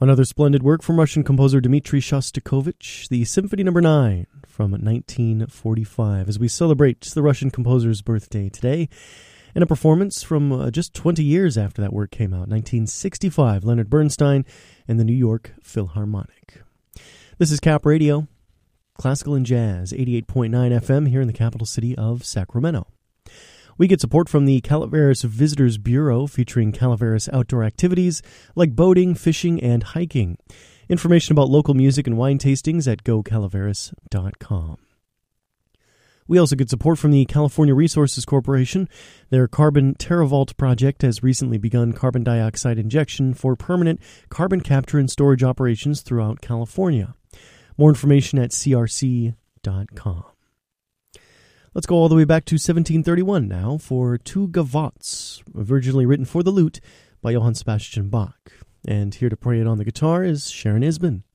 Another splendid work from Russian composer Dmitri Shostakovich, the Symphony No. 9 from 1945, as we celebrate the Russian composer's birthday today. And a performance from just 20 years after that work came out, 1965, Leonard Bernstein and the New York Philharmonic. This is Cap Radio, classical and jazz, 88.9 FM here in the capital city of Sacramento. We get support from the Calaveras Visitors Bureau, featuring Calaveras outdoor activities like boating, fishing, and hiking. Information about local music and wine tastings at gocalaveras.com. We also get support from the California Resources Corporation. Their Carbon TerraVault project has recently begun carbon dioxide injection for permanent carbon capture and storage operations throughout California. More information at crc.com. Let's go all the way back to 1731 now for Two Gavottes, originally written for the lute by Johann Sebastian Bach. And here to play it on the guitar is Sharon Isbin.